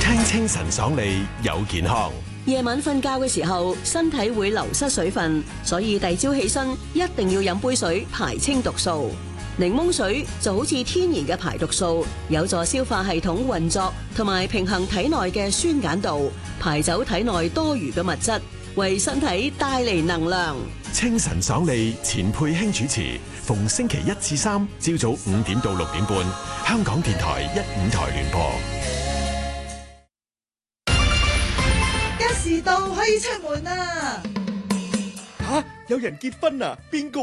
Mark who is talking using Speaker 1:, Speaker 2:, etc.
Speaker 1: 聽清晨爽利有健康。
Speaker 2: 夜晚瞓覺嘅時候，身體會流失水分，所以第二朝起身一定要飲杯水排清毒素。檸檬水就好似天然嘅排毒素，有助消化系統運作同埋平衡體內嘅酸鹼度，排走體內多餘嘅物質，為身體帶嚟能量。
Speaker 1: 清晨爽利，錢佩卿主持，逢星期1至3朝早5點到6點半，香港電台1、5台聯播。
Speaker 3: 時到可以出門啦！
Speaker 4: 吓，有人結婚啊？邊個